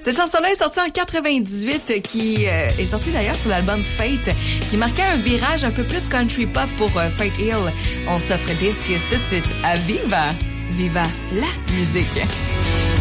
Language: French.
Cette chanson-là est sortie en 98, qui est sortie d'ailleurs sur l'album Fate, qui marquait un virage un peu plus country pop pour Fate Hill. On s'offre This Kiss tout de suite à Viva. Viva la musique.